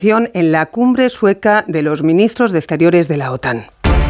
en la cumbre sueca de los ministros de Exteriores de la OTAN.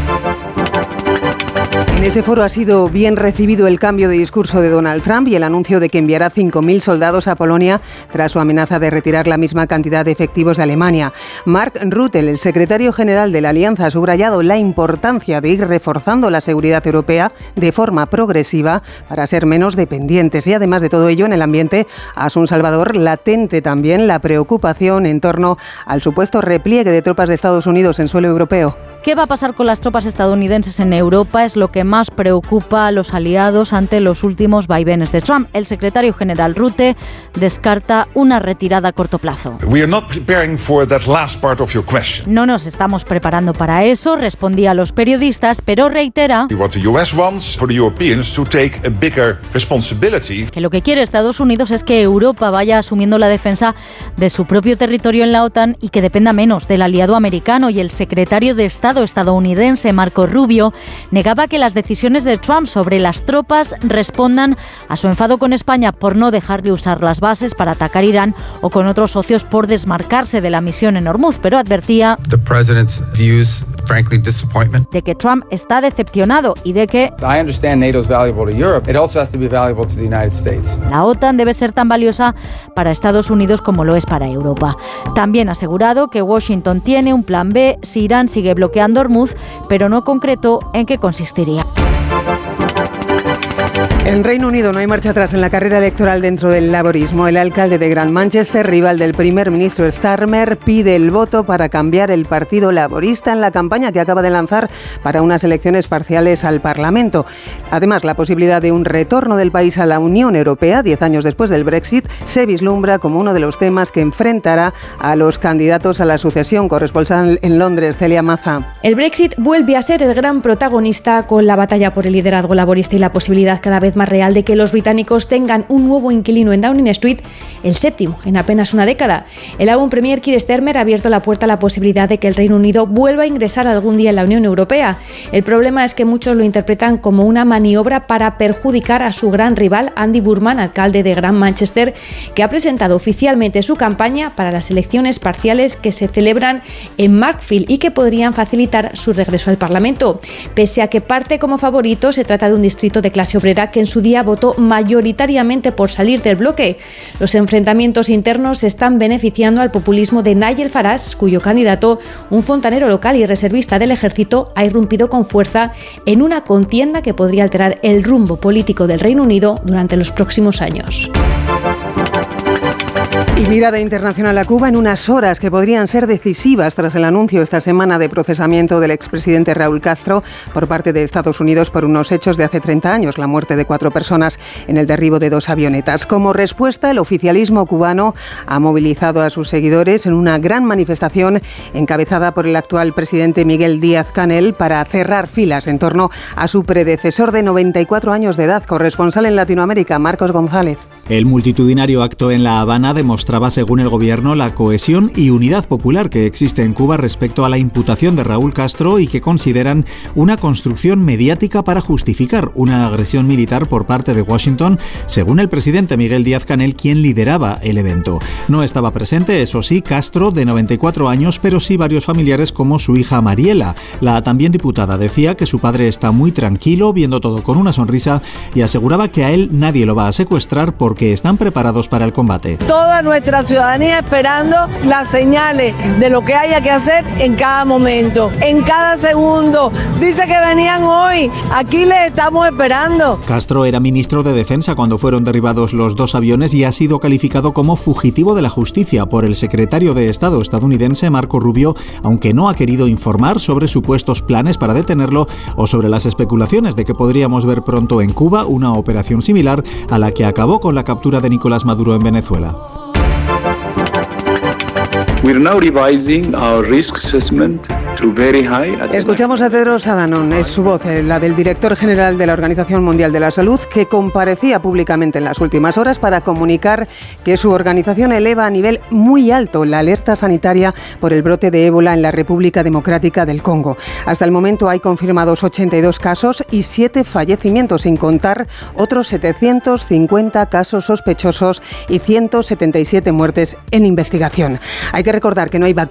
En ese foro ha sido bien recibido el cambio de discurso de Donald Trump y el anuncio de que enviará 5.000 soldados a Polonia tras su amenaza de retirar la misma cantidad de efectivos de Alemania. Mark Rutte, el secretario general de la Alianza, ha subrayado la importancia de ir reforzando la seguridad europea de forma progresiva para ser menos dependientes. Y además de todo ello, en el ambiente a Asun Salvador, latente también la preocupación en torno al supuesto repliegue de tropas de Estados Unidos en suelo europeo. ¿Qué va a pasar con las tropas estadounidenses en Europa? Es lo que más preocupa a los aliados ante los últimos vaivenes de Trump. El secretario general Rutte descarta una retirada a corto plazo. No nos estamos preparando para eso, respondía a los periodistas, pero reitera que lo que quiere Estados Unidos es que Europa vaya asumiendo la defensa de su propio territorio en la OTAN y que dependa menos del aliado americano. Y el secretario de Estado estadounidense Marco Rubio negaba que las decisiones de Trump sobre las tropas respondan a su enfado con España por no dejarle usar las bases para atacar Irán o con otros socios por desmarcarse de la misión en Hormuz, pero advertía de que Trump está decepcionado y de que la OTAN debe ser tan valiosa para Estados Unidos como lo es para Europa. También ha asegurado que Washington tiene un plan B si Irán sigue bloqueando Hormuz, pero no concretó en qué consistiría. En Reino Unido no hay marcha atrás en la carrera electoral dentro del laborismo. El alcalde de Gran Manchester, rival del primer ministro Starmer, pide el voto para cambiar el Partido Laborista en la campaña que acaba de lanzar para unas elecciones parciales al Parlamento. Además, la posibilidad de un retorno del país a la Unión Europea, 10 años después del Brexit, se vislumbra como uno de los temas que enfrentará a los candidatos a la sucesión. Corresponsal en Londres, Celia Maza. El Brexit vuelve a ser el gran protagonista con la batalla por el liderazgo laborista y la posibilidad cada vez más real de que los británicos tengan un nuevo inquilino en Downing Street, el séptimo en apenas una década. El aún Premier Keir Starmer ha abierto la puerta a la posibilidad de que el Reino Unido vuelva a ingresar algún día en la Unión Europea. El problema es que muchos lo interpretan como una maniobra para perjudicar a su gran rival, Andy Burnham, alcalde de Gran Manchester, que ha presentado oficialmente su campaña para las elecciones parciales que se celebran en Markfield y que podrían facilitar su regreso al Parlamento. Pese a que parte como favorito, se trata de un distrito de clase obrera que en su día votó mayoritariamente por salir del bloque. Los enfrentamientos internos están beneficiando al populismo de Nigel Farage, cuyo candidato, un fontanero local y reservista del ejército, ha irrumpido con fuerza en una contienda que podría alterar el rumbo político del Reino Unido durante los próximos años. Y mirada internacional a Cuba en unas horas que podrían ser decisivas tras el anuncio esta semana de procesamiento del expresidente Raúl Castro por parte de Estados Unidos por unos hechos de hace 30 años, la muerte de 4 personas en el derribo de 2 avionetas. Como respuesta, el oficialismo cubano ha movilizado a sus seguidores en una gran manifestación encabezada por el actual presidente Miguel Díaz-Canel para cerrar filas en torno a su predecesor de 94 años de edad. Corresponsal en Latinoamérica, Marcos González. El multitudinario acto en La Habana demostraba, según el gobierno, la cohesión y unidad popular que existe en Cuba respecto a la imputación de Raúl Castro y que consideran una construcción mediática para justificar una agresión militar por parte de Washington, según el presidente Miguel Díaz-Canel, quien lideraba el evento. No estaba presente, eso sí, Castro, de 94 años, pero sí varios familiares como su hija Mariela. La también diputada decía que su padre está muy tranquilo, viendo todo con una sonrisa, y aseguraba que a él nadie lo va a secuestrar porque están preparados para el combate. Toda nuestra ciudadanía esperando las señales de lo que haya que hacer en cada momento, en cada segundo. Dice que venían hoy, aquí les estamos esperando. Castro era ministro de Defensa cuando fueron derribados los 2 aviones y ha sido calificado como fugitivo de la justicia por el secretario de Estado estadounidense Marco Rubio, aunque no ha querido informar sobre supuestos planes para detenerlo o sobre las especulaciones de que podríamos ver pronto en Cuba una operación similar a la que acabó con la captura de Nicolás Maduro en Venezuela. We are now revising our risk assessment Escuchamos a Tedros Adhanom, es su voz, la del director general de la Organización Mundial de la Salud, que comparecía públicamente en las últimas horas para comunicar que su organización eleva a nivel muy alto la alerta sanitaria por el brote de ébola en la República Democrática del Congo. Hasta el momento hay confirmados 82 casos y 7 fallecimientos, sin contar otros 750 casos sospechosos y 177 muertes en investigación. Hay que recordar que no hay vacunas